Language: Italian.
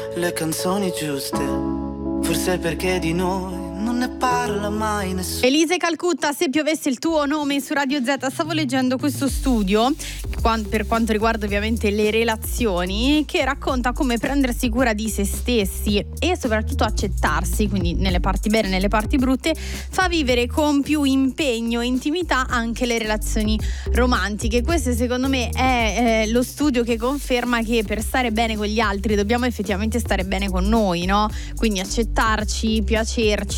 le canzoni giuste, forse perché di noi non ne parla mai nessuno. Elisa Calcutta, se piovesse il tuo nome su Radio Z. Stavo leggendo questo studio per quanto riguarda ovviamente le relazioni, che racconta come prendersi cura di se stessi e soprattutto accettarsi, quindi nelle parti belle e nelle parti brutte, fa vivere con più impegno e intimità anche le relazioni romantiche. Questo secondo me è lo studio che conferma che per stare bene con gli altri dobbiamo effettivamente stare bene con noi, no? Quindi accettarci, piacerci,